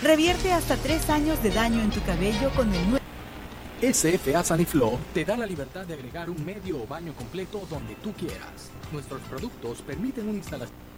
Revierte hasta 3 años de daño en tu cabello con el nuevo SFA Saniflo te da la libertad de agregar un medio o baño completo donde tú quieras. Nuestros productos permiten una instalación